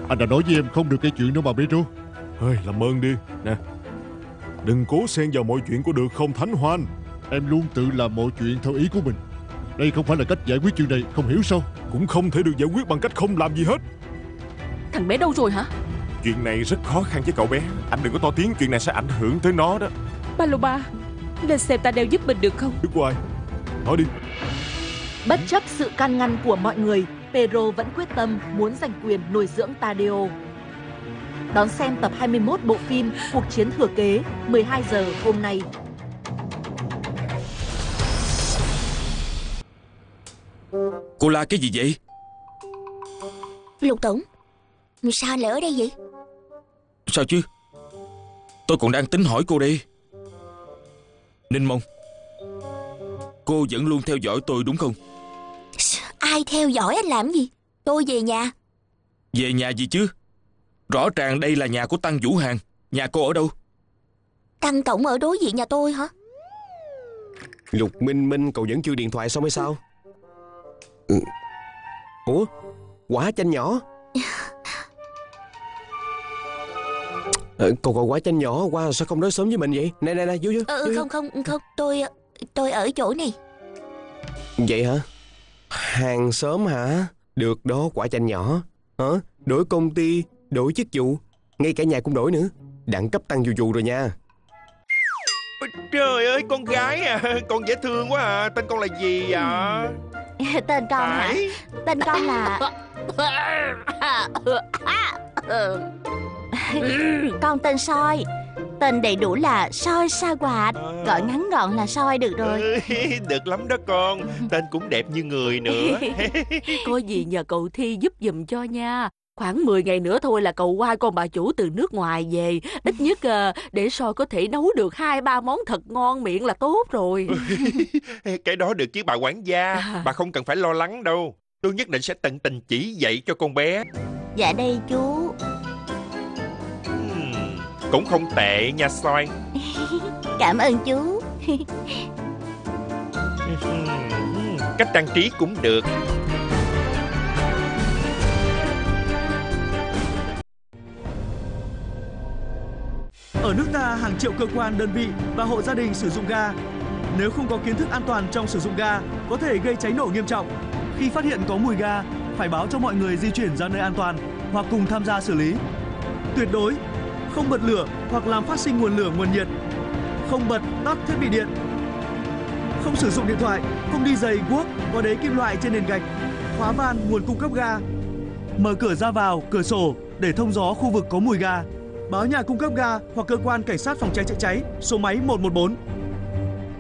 Anh đã nói với em không được gây chuyện đâu mà Pedro. Hơi làm ơn đi. Nè, đừng cố xen vào mọi chuyện có được không Thánh Hoan? Em luôn tự làm mọi chuyện theo ý của mình. Đây không phải là cách giải quyết chuyện này, không hiểu sao? Cũng không thể được giải quyết bằng cách không làm gì hết. Thằng bé đâu rồi hả? Chuyện này rất khó khăn với cậu bé. Anh đừng có to tiếng, chuyện này sẽ ảnh hưởng tới nó đó. Paloma, lên xem ta đeo giúp mình được không? Đức Hoài, nói đi. Bất chấp sự can ngăn của mọi người, Pedro vẫn quyết tâm muốn giành quyền nuôi dưỡng Tadeo. Đón xem tập 21 bộ phim Cuộc chiến thừa kế 12 giờ hôm nay. Cô la cái gì vậy? Lục Tổng, sao anh lại ở đây vậy? Sao chứ? Tôi còn đang tính hỏi cô đây. Ninh Mông, cô vẫn luôn theo dõi tôi đúng không? Ai theo dõi anh làm gì? Tôi về nhà. Về nhà gì chứ? Rõ ràng đây là nhà của Tăng Vũ Hàn. Nhà cô ở đâu? Tăng Tổng ở đối diện nhà tôi hả? Lục Minh Minh, cậu vẫn chưa điện thoại xong hay sao? Ủa, quả chanh nhỏ. Cậu gọi quả chanh nhỏ qua sao không nói sớm với mình vậy? Nè, vô. Không, tôi ở chỗ này. Vậy hả? Hàng xóm hả? Được đó, quả chanh nhỏ. Hả? Đổi công ty, đổi chức vụ, ngay cả nhà cũng đổi nữa. Đẳng cấp tăng vù rồi nha. Trời ơi, con gái à, con dễ thương quá à. Tên con là gì ạ? Tên con hả? Tên con là... Con tên Soi. Tên đầy đủ là Soi Sa Quạt. Gọi ngắn gọn là Soi được rồi. Được lắm đó con. Tên cũng đẹp như người nữa. Có gì nhờ cậu Thi giúp giùm cho nha. Khoảng 10 ngày nữa thôi là cậu qua con bà chủ từ nước ngoài về. Ít nhất để Soi có thể nấu được 2-3 món thật ngon miệng là tốt rồi. Cái đó được chứ bà quản gia. Bà không cần phải lo lắng đâu. Tôi nhất định sẽ tận tình chỉ dạy cho con bé. Dạ đây chú. Cũng không tệ nha Soi. Cảm ơn chú. Cách trang trí cũng được. Ở nước ta, hàng triệu cơ quan, đơn vị và hộ gia đình sử dụng ga. Nếu không có kiến thức an toàn trong sử dụng ga, có thể gây cháy nổ nghiêm trọng. Khi phát hiện có mùi ga, phải báo cho mọi người di chuyển ra nơi an toàn hoặc cùng tham gia xử lý. Tuyệt đối không bật lửa hoặc làm phát sinh nguồn lửa, nguồn nhiệt. Không bật, tắt thiết bị điện. Không sử dụng điện thoại, không đi giày, guốc có đế kim loại trên nền gạch. Khóa van nguồn cung cấp ga. Mở cửa ra vào, cửa sổ để thông gió khu vực có mùi ga. Báo nhà cung cấp ga hoặc cơ quan cảnh sát phòng cháy chữa cháy số máy 114.